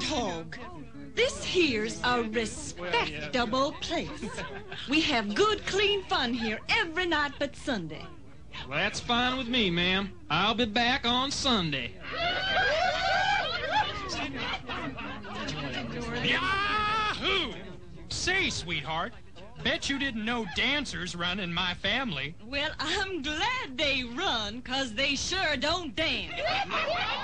hog. This here's a respectable place. We have good, clean fun here every night but Sunday. Well, that's fine with me, ma'am. I'll be back on Sunday. Yahoo! Say, sweetheart, bet you didn't know dancers run in my family. Well, I'm glad they run, 'cause they sure don't dance.